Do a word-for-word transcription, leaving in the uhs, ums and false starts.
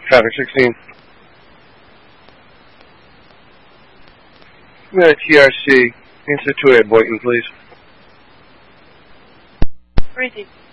Traffic sixteen. Uh, T R C. Answer to a Boynton, please. Repeat.